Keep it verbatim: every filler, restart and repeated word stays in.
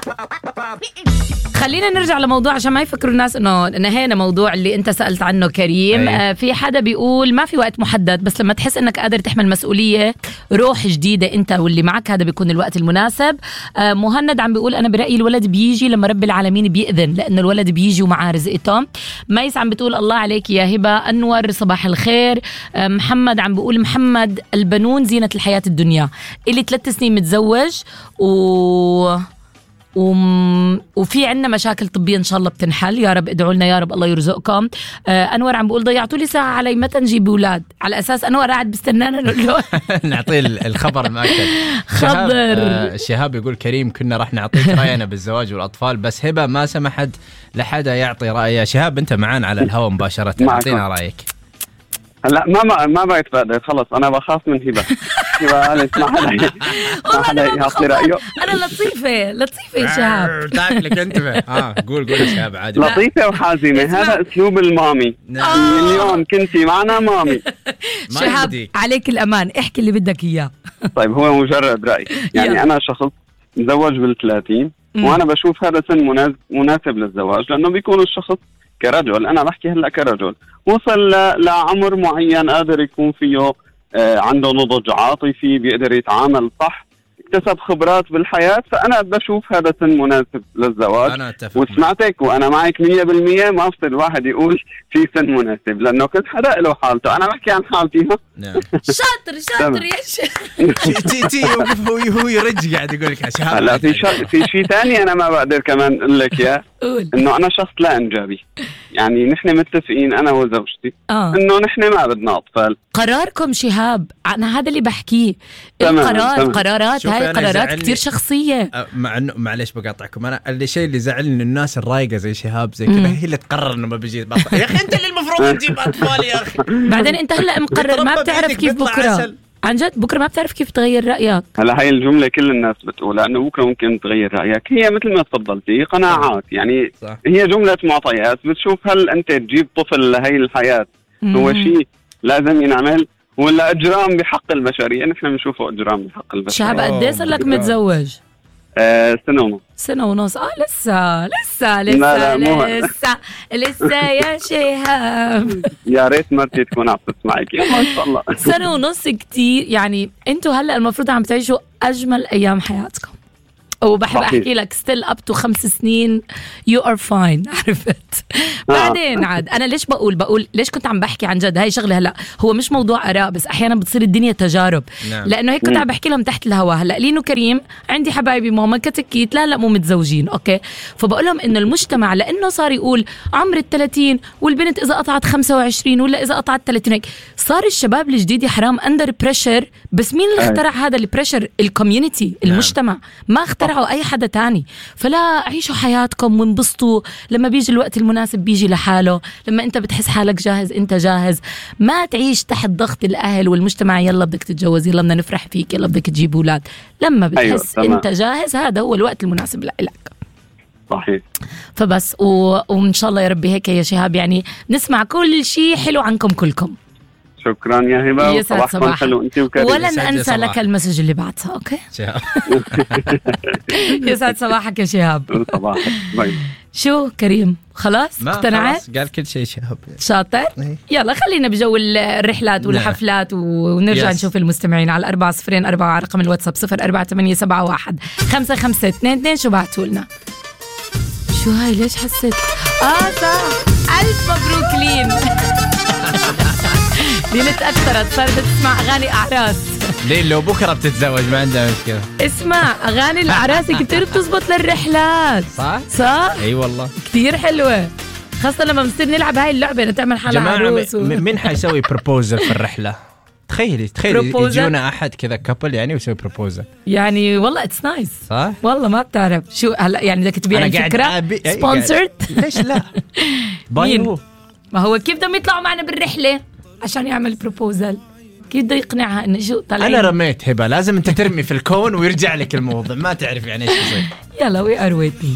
خلينا نرجع لموضوع عشان ما يفكروا الناس انه نهينا موضوع اللي انت سألت عنه كريم. آه في حدا بيقول ما في وقت محدد، بس لما تحس انك قادر تحمل مسؤولية روح جديدة انت واللي معك، هذا بيكون الوقت المناسب. آه مهند عم بيقول انا برأيي الولد بيجي لما رب العالمين بيأذن، لانه الولد بيجي ومعاه رزقته. ميس عم بتقول الله عليك يا هبة. انور صباح الخير. آه محمد عم بيقول محمد البنون زينة الحياة الدنيا، اللي ثلاث سنين متزوج و وم... وفي عنا مشاكل طبية إن شاء الله بتنحل، يا رب ادعوا لنا يا رب الله يرزقكم. آه أنور عم بقول ضيعتوا لي ساعة علي متى نجيب أولاد، على أساس أنور قاعد بستنانا نقول نعطيه الخبر المؤكد. خبر. آه شهاب يقول كريم كنا راح نعطيك رأينا بالزواج والأطفال، بس هبة ما سمحت لحدا يعطي رأيه. شهاب أنت معانا على الهواء مباشرة، أعطينا رأيك. لا ما ما ما بقدر خلص، انا بخاف من هبه. هبه قالت ما حدا ما حدا يعطي رايه. انا لطيفه لطيفه يا شهاب. تاكلك انت. اه قول قول يا شهاب عادي. لطيفه وحازمه، هذا اسلوب المامي. اليوم كنتي معنا مامي. شهاب عليك الامان، احكي اللي بدك اياه. طيب هو مجرد راي يعني. انا شخص متزوج بالثلاثين وانا بشوف هذا سن مناسب للزواج، لانه بيكون الشخص كرجل، أنا بحكي هلأ كرجل وصل لعمر معين قادر يكون فيه آه عنده نضج عاطفي، بيقدر يتعامل صح، اكتسب خبرات بالحياة، فأنا بشوف هذا سن مناسب للزواج. أنا أتفق وسمعتك وأنا معك مية بالمية. ما بصير الواحد يقول في سن مناسب، لأنه كنت حدا له حالته. أنا بحكي عن حالتي. شاطر شاطر يا تي تي هو يرج قاعد يقول لك يا شهاب. لا في شيء في شيء ثاني أنا ما بقدر كمان أقول لك يا إنه أنا شخص لا إنجابي. يعني نحن متفقين أنا وزوجتي آه. إنه نحن ما بدنا أطفال. قراركم شهاب، أنا هذا اللي بحكيه. القرار قرارات، هاي قرارات كتير شخصية. مع إنه معلش بقاطعكم، أنا الشيء اللي زعلني الناس الرايقة زي شهاب زي كذا هي اللي تقرر إنه ما بيجي بطل. يا أخي أنت اللي المفروض تجيب أطفال يا أخي. بعدين أنت هلأ مقرر ما بتعرف كيف بكرة. عن جد بكرة ما بتعرف كيف تغير رأيك. هلا هاي الجملة كل الناس بتقولها، إنه بكرة ممكن تغير رأيك. هي مثل ما تفضلتي قناعات يعني صح. هي جملة معطيات، بتشوف هل أنت تجيب طفل لهي الحياة مم. هو شيء لازم ينعمل ولا إجرام بحق البشرية. نحن بنشوفه إجرام بحق البشرية. شهاب قديه صار لك متزوج؟ آه سنة ونص. سنة ونص. آه لسه لسه لسه لسه لسه يا شهاب. يا ريت مرتي تكون عم تسمعك ما شاء الله. سنة ونص كتير يعني. انتوا هلأ المفروض عم تعيشوا أجمل أيام حياتكم، وبحب أحكي لك still up to خمس سنين you are fine. عرفت؟ بعدين عاد أنا ليش بقول بقول ليش كنت عم بحكي عن جد هاي شغلة. هلأ هو مش موضوع آراء، بس أحيانا بتصير الدنيا تجارب. نعم. لأنه هيك كنت عم بحكي لهم تحت الهواء. هلأ لينو كريم عندي حبايبي ماما كتكيت لا لا مو متزوجين أوكي، فبقول لهم إنه المجتمع لأنه صار يقول عمر الثلاثين والبنت إذا قطعت خمسة وعشرين ولا إذا قطعت ثلاثين هيك، صار الشباب الجديد يا حرام أندر بريشر. بس مين اللي اخترع هذا البريشر؟ الكوميونيتي، المجتمع. ما اخترعوا أي حدا تاني. فلا عيشوا حياتكم وانبسطوا. لما بيجي الوقت المناسب بيجي لحاله. لما انت بتحس حالك جاهز انت جاهز. ما تعيش تحت ضغط الاهل والمجتمع، يلا بدك تتجوز، يلا بدنا نفرح فيك، يلا بدك تجيب اولاد. لما بتحس أيوة انت جاهز هذا هو الوقت المناسب لك. صحيح. فبس و... وان شاء الله يا ربي هيك يا شهاب يعني نسمع كل شيء حلو عنكم كلكم. شكرا يا هبة. يسعد صباحك. ولن أنسى لك المسج اللي بعتها. أوكي يسعد صباحك يا شهاب. صباحك. باي. شو كريم خلاص اقتنعت؟ قال كل شيء شهاب. شاطر. يلا خلينا بجو الرحلات والحفلات ونرجع نشوف المستمعين على أربعة صفرين أربعة على رقم الواتساب صفر أربعة ثمانية سبعة واحد خمسة خمسة اثنين اثنين. شو بعتوا لنا؟ شو هاي ليش حسيت آه صح. ألف مبروك لين. لين تأثرت صارت تسمع أغاني أعراس. لين لو بكرة بتتزوج ما عندها مشكلة. اسمع أغاني الأعراس كتير بتزبط للرحلات. صح؟ صح؟ أي والله كتير حلوة، خاصة لما بنصير نلعب هاي اللعبة نتعمل حالة عروس و... مين حيسوي بروبوزل في الرحلة؟ تخيلي تخيلي يجونا أحد كذا كابل يعني ويسوي بروبوزل يعني. والله اتس نايس صح؟ والله ما بتعرف شو هلا يعني بدك تبيع الفكرة سبونسرد. ليش لا؟ باين ما هو كيف بدهم يطلعوا معنا بالرحلة عشان يعمل بروبوزل؟ كيف بده يقنعها انه شو طالعين؟ انا رميت هبه، لازم انت ترمي في الكون ويرجع لك الموضوع، ما تعرف يعني ايش يصير. يلا وي ار ويتنج.